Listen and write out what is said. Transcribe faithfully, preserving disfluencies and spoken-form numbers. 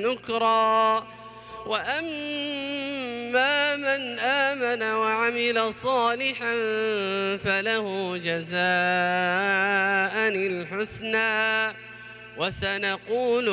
نكرا. وأما من آمن وعمل صالحا فله جزاء الحسنى وسنقول